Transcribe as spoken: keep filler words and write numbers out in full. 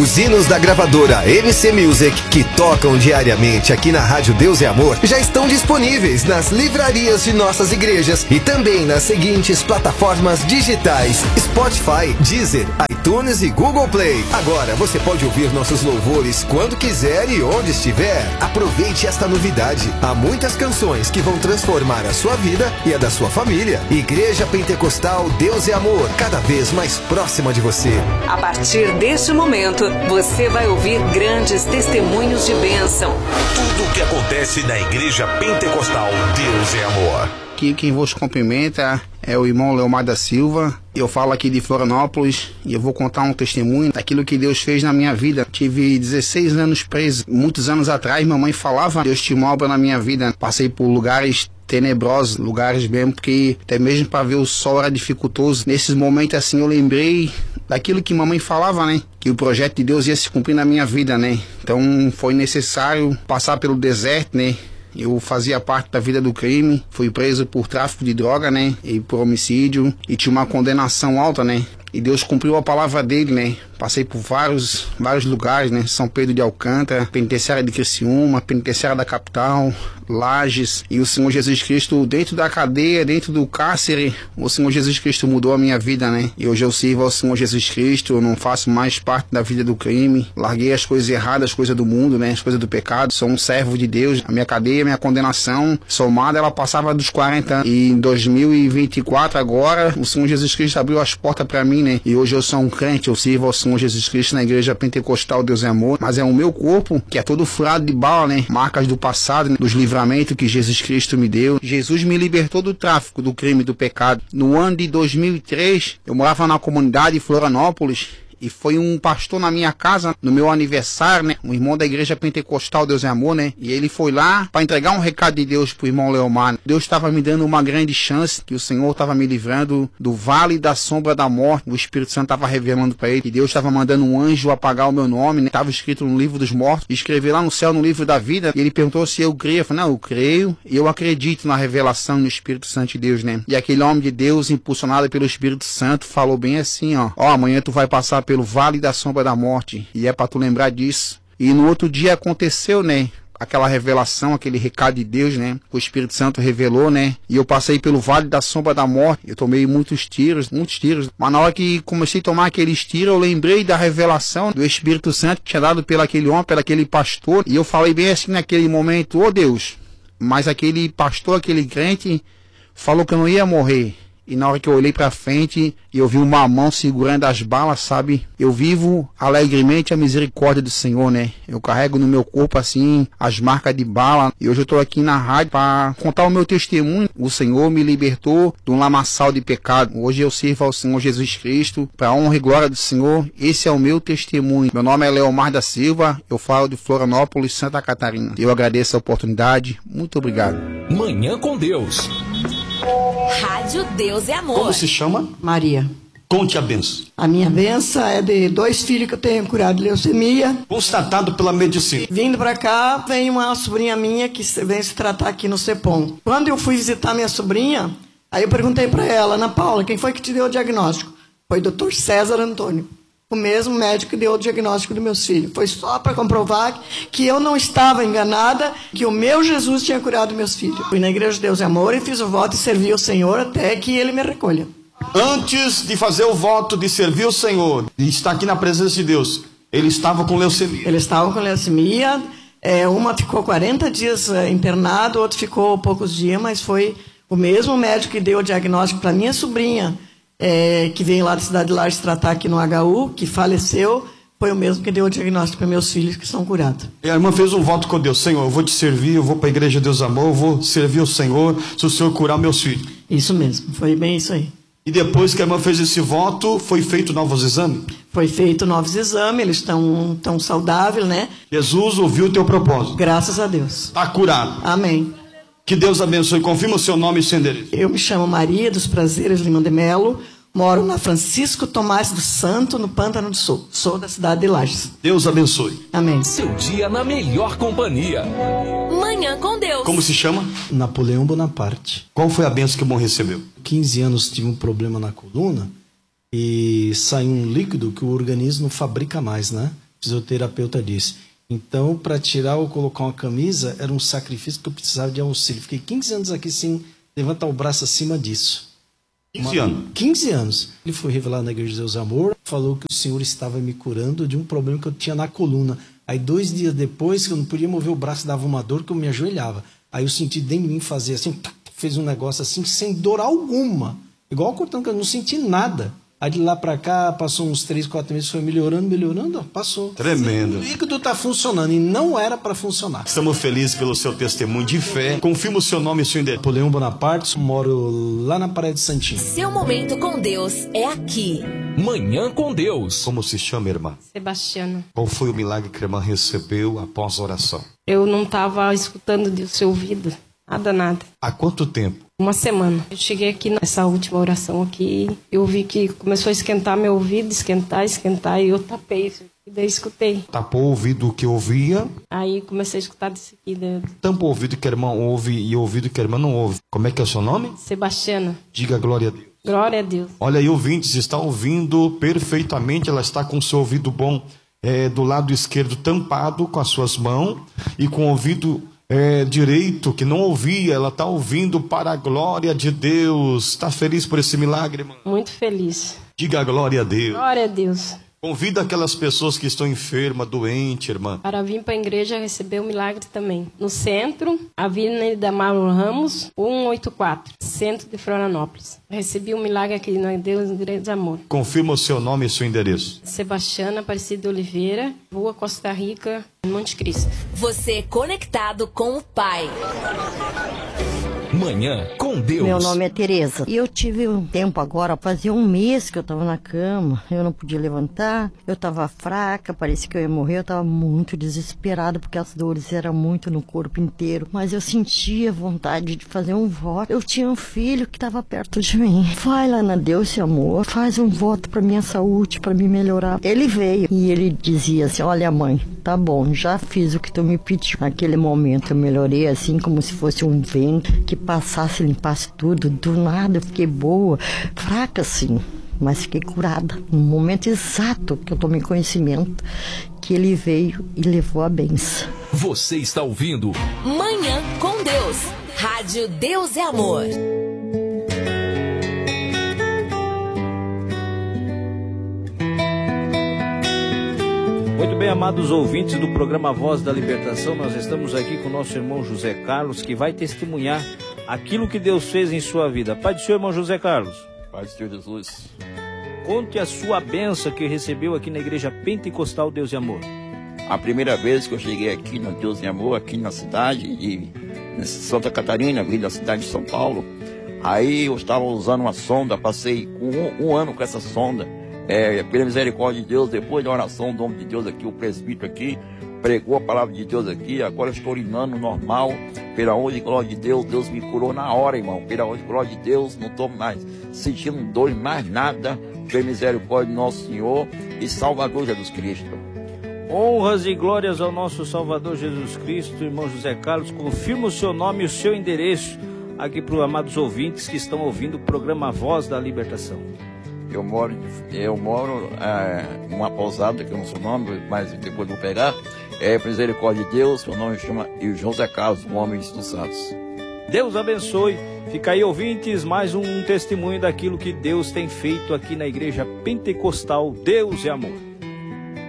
Os hinos da gravadora M C Music, que tocam diariamente aqui na Rádio Deus e Amor, já estão disponíveis nas livrarias de nossas igrejas e também nas seguintes plataformas digitais: Spotify, Deezer, iTunes e Google Play. Agora você pode ouvir nossos louvores quando quiser e onde estiver. Aproveite esta novidade. Há muitas canções que vão transformar a sua vida e a da sua família. Igreja Pentecostal Deus e Amor, cada vez mais próxima de você. A partir deste momento, você vai ouvir grandes testemunhos de bênção. Tudo o que acontece na Igreja Pentecostal Deus e Amor. Aqui quem vos cumprimenta é o irmão Leomar da Silva. Eu falo aqui de Florianópolis e eu vou contar um testemunho daquilo que Deus fez na minha vida. Tive dezesseis anos preso. Muitos anos atrás, mamãe falava: Deus te obra na minha vida. Passei por lugares tenebrosos, lugares mesmo que até mesmo para ver o sol era dificultoso. Nesses momentos assim eu lembrei daquilo que mamãe falava, né? Que o projeto de Deus ia se cumprir na minha vida, né? Então foi necessário passar pelo deserto, né? Eu fazia parte da vida do crime, fui preso por tráfico de droga, né? E por homicídio, e tinha uma condenação alta, né? E Deus cumpriu a palavra dele, né? Passei por vários, vários lugares, né? São Pedro de Alcântara, penitenciária de Criciúma, penitenciária da capital, Lages. E o Senhor Jesus Cristo, dentro da cadeia, dentro do cárcere, o Senhor Jesus Cristo mudou a minha vida, né? E hoje eu sirvo ao Senhor Jesus Cristo, eu não faço mais parte da vida do crime. Larguei as coisas erradas, as coisas do mundo, né? As coisas do pecado. Sou um servo de Deus. A minha cadeia, a minha condenação somada, ela passava dos quarenta anos. E em dois mil e vinte e quatro, agora, o Senhor Jesus Cristo abriu as portas para mim, né? E hoje eu sou um crente, eu sirvo ao Senhor Jesus Cristo na Igreja Pentecostal Deus e Amor, mas é o meu corpo que é todo furado de bala, né? Marcas do passado, né? Dos livramentos que Jesus Cristo me deu. Jesus me libertou do tráfico, do crime, do pecado. No ano de dois mil e três, eu morava na comunidade de Florianópolis. E foi um pastor na minha casa, no meu aniversário, né? Um irmão da Igreja Pentecostal Deus e Amor, né? E ele foi lá para entregar um recado de Deus pro irmão Leomar. Deus estava me dando uma grande chance, que o Senhor estava me livrando do vale da sombra da morte. O Espírito Santo estava revelando para ele. E Deus estava mandando um anjo apagar o meu nome, né? Estava escrito no livro dos mortos. Escrever lá no céu, no livro da vida. E ele perguntou se eu creio. Eu falei: não, eu creio e eu acredito na revelação no Espírito Santo de Deus, né? E aquele homem de Deus, impulsionado pelo Espírito Santo, falou bem assim, ó: ó, amanhã tu vai passar pelo vale da sombra da morte, e é para tu lembrar disso. E no outro dia aconteceu, né? Aquela revelação, aquele recado de Deus, né? O Espírito Santo revelou, né? E eu passei pelo vale da sombra da morte. Eu tomei muitos tiros, muitos tiros. Mas na hora que comecei a tomar aqueles tiros, eu lembrei da revelação do Espírito Santo que tinha dado pelo aquele homem, pelo aquele pastor. E eu falei bem assim naquele momento: ô Deus, mas aquele pastor, aquele crente, falou que eu não ia morrer. E na hora que eu olhei pra frente e eu vi uma mão segurando as balas, sabe? Eu vivo alegremente a misericórdia do Senhor, né? Eu carrego no meu corpo, assim, as marcas de bala. E hoje eu tô aqui na rádio para contar o meu testemunho. O Senhor me libertou de um lamaçal de pecado. Hoje eu sirvo ao Senhor Jesus Cristo, para honra e glória do Senhor. Esse é o meu testemunho. Meu nome é Leomar da Silva. Eu falo de Florianópolis, Santa Catarina. Eu agradeço a oportunidade. Muito obrigado. Manhã com Deus. Rádio Deus e Amor. Como se chama? Maria. Conte a benção. A minha benção é de dois filhos que eu tenho curado de leucemia. Constatado pela medicina. Vindo pra cá, vem uma sobrinha minha que vem se tratar aqui no CEPOM. Quando eu fui visitar minha sobrinha, aí eu perguntei pra ela: Ana Paula, quem foi que te deu o diagnóstico? Foi o doutor César Antônio. O mesmo médico que deu o diagnóstico dos meus filhos. Foi só para comprovar que eu não estava enganada, que o meu Jesus tinha curado meus filhos. Fui na Igreja de Deus e Amor e fiz o voto e servi ao Senhor até que Ele me recolha. Antes de fazer o voto de servir o Senhor, de estar aqui na presença de Deus, ele estava com leucemia. Ele estava com leucemia. É, uma ficou quarenta dias é, internado, outro ficou poucos dias, mas foi o mesmo médico que deu o diagnóstico para minha sobrinha, É, que veio lá da cidade de Lages tratar aqui no H U, que faleceu, foi o mesmo que deu o diagnóstico para meus filhos que são curados. E a irmã fez um voto com Deus: Senhor, eu vou te servir, eu vou para a Igreja Deus Amor, eu vou servir o Senhor, se o Senhor curar meus filhos. Isso mesmo, foi bem isso aí. E depois que a irmã fez esse voto, foi feito novos exames? Foi feito novos exames, eles estão tão saudáveis, né? Jesus ouviu o teu propósito. Graças a Deus. Está curado. Amém. Que Deus abençoe. Confirma o seu nome e seu endereço. Eu me chamo Maria dos Prazeres Lima de Melo. Moro na Francisco Tomás do Santo, no Pântano do Sul. Sou da cidade de Lages. Deus abençoe. Amém. Seu dia na melhor companhia. Manhã com Deus. Como se chama? Napoleão Bonaparte. Qual foi a bênção que o irmão recebeu? quinze anos tive um problema na coluna e saiu um líquido que o organismo não fabrica mais, né? fisioterapeuta disse. Então, para tirar ou colocar uma camisa, era um sacrifício que eu precisava de auxílio. Fiquei quinze anos aqui sem levantar o braço acima disso. quinze anos? quinze anos. Ele foi revelado na Igreja de Deus Amor, falou que o Senhor estava me curando de um problema que eu tinha na coluna. Aí, dois dias depois, que eu não podia mover o braço, dava uma dor que eu me ajoelhava. Aí eu senti dentro de mim fazer assim, fez um negócio assim, sem dor alguma. Igual cortando, que eu não senti nada. Aí de lá pra cá, passou uns três, quatro meses, foi melhorando, melhorando, ó, passou. Tremendo. O líquido tá funcionando e não era para funcionar. Estamos felizes pelo seu testemunho de fé. Confirma o seu nome e seu endereço. Napoleão Bonaparte, moro lá na Praia de Santinho. Seu momento com Deus é aqui. Manhã com Deus. Como se chama, irmã? Sebastiana. Qual foi o milagre que a irmã recebeu após a oração? Eu não estava escutando do seu ouvido. Nada, nada. Há quanto tempo? Uma semana. Eu cheguei aqui nessa última oração aqui, eu vi que começou a esquentar meu ouvido, esquentar, esquentar, e eu tapei, e daí escutei. Tapou o ouvido que ouvia? Aí comecei a escutar disso aqui. Daí... Tampa o ouvido que a irmã ouve e o ouvido que a irmã não ouve. Como é que é o seu nome? Sebastiana. Diga glória a Deus. Glória a Deus. Olha aí, ouvintes, está ouvindo perfeitamente, ela está com o seu ouvido bom é, do lado esquerdo tampado com as suas mãos e com o ouvido É, direito, que não ouvia, ela está ouvindo para a glória de Deus. Está feliz por esse milagre, irmão? Muito feliz. Diga a glória a Deus. Glória a Deus. Convida aquelas pessoas que estão enfermas, doentes, irmã. Para vir para a igreja receber o milagre também. No centro, Avenida Mauro Ramos, cento e oitenta e quatro, centro de Florianópolis. Recebi um milagre aqui na Deus Igreja de Amor. Confirma o seu nome e seu endereço. Sebastiana Aparecida Oliveira, Rua Costa Rica, Monte Cristo. Você conectado com o Pai. Manhã com Deus. Meu nome é Tereza. E eu tive um tempo agora, fazia um mês que eu estava na cama, eu não podia levantar, eu estava fraca, parecia que eu ia morrer, eu estava muito desesperada porque as dores eram muito no corpo inteiro. Mas eu sentia vontade de fazer um voto. Eu tinha um filho que estava perto de mim. Vai lá na Deus e Amor, faz um voto para minha saúde, para me melhorar. Ele veio e ele dizia assim: olha, mãe, tá bom, já fiz o que tu me pediu. Naquele momento eu melhorei assim como se fosse um vento que passasse, limpasse tudo. Do nada eu fiquei boa, fraca assim, mas fiquei curada. No momento exato que eu tomei conhecimento que ele veio e levou a benção. Você está ouvindo Manhã com Deus. Rádio Deus é Amor. Muito bem, amados ouvintes do programa Voz da Libertação, nós estamos aqui com o nosso irmão José Carlos, que vai testemunhar aquilo que Deus fez em sua vida. Pai do Senhor, irmão José Carlos. Pai do Senhor Jesus. Conte a sua bênção que recebeu aqui na Igreja Pentecostal Deus e Amor. A primeira vez que eu cheguei aqui na Deus e Amor, aqui na cidade de Santa Catarina, vim da cidade de São Paulo, aí eu estava usando uma sonda, passei um, um ano com essa sonda. É, pela misericórdia de Deus, depois da oração do homem de Deus aqui, o presbítero aqui, pregou a palavra de Deus aqui, agora eu estou urinando normal, pela honra e glória de Deus, Deus me curou na hora, irmão, pela honra e glória de Deus, não estou mais sentindo dor, mais nada, pela misericórdia do nosso Senhor e Salvador Jesus Cristo. Honras e glórias ao nosso Salvador Jesus Cristo, irmão José Carlos, confirma o seu nome e o seu endereço aqui para os amados ouvintes que estão ouvindo o programa Voz da Libertação. Eu moro, eu moro é, numa pousada, que eu não sei o nome, mas depois vou pegar. É Misericórdia de Deus, meu nome chama José Carlos, o homem dos santos. Deus abençoe. Fica aí, ouvintes, mais um testemunho daquilo que Deus tem feito aqui na Igreja Pentecostal Deus e Amor.